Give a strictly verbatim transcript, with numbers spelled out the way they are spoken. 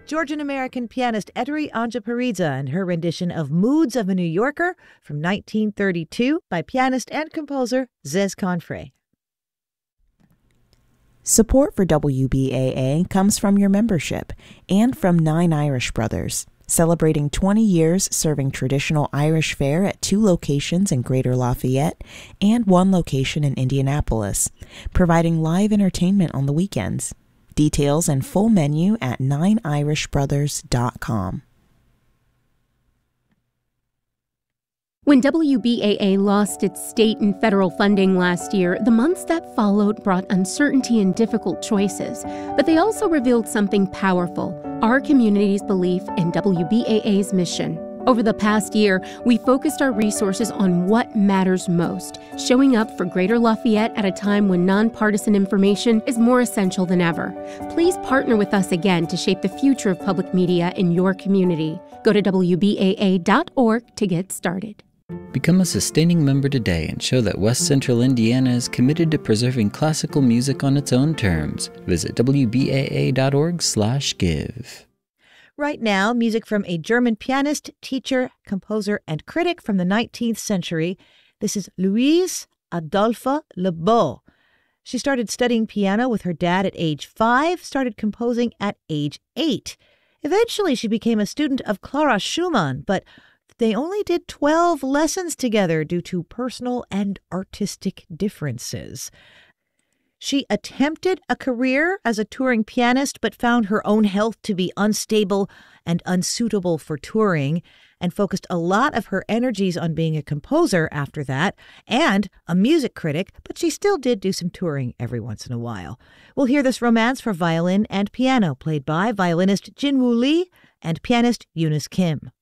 Georgian-American pianist Ettore Anjaparidze and her rendition of Moods of a New Yorker from nineteen thirty-two by pianist and composer Zez Confrey. Support for W B A A comes from your membership and from Nine Irish Brothers, celebrating twenty years serving traditional Irish fare at two locations in Greater Lafayette and one location in Indianapolis, providing live entertainment on the weekends. Details and full menu at nine irish brothers dot com. When W B A A lost its state and federal funding last year, the months that followed brought uncertainty and difficult choices. But they also revealed something powerful: our community's belief in W B A A's mission. Over the past year, we focused our resources on what matters most, showing up for Greater Lafayette at a time when nonpartisan information is more essential than ever. Please partner with us again to shape the future of public media in your community. Go to W B A A dot org to get started. Become a sustaining member today and show that West Central Indiana is committed to preserving classical music on its own terms. Visit W B A A dot org slash give. Right now, music from a German pianist, teacher, composer, and critic from the nineteenth century. This is Louise Adolphe Lebeau. She started studying piano with her dad at age five, started composing at age eight. Eventually, she became a student of Clara Schumann, but they only did twelve lessons together due to personal and artistic differences. She attempted a career as a touring pianist, but found her own health to be unstable and unsuitable for touring, and focused a lot of her energies on being a composer after that, and a music critic, but she still did do some touring every once in a while. We'll hear this romance for violin and piano, played by violinist Jinwoo Lee and pianist Eunice Kim.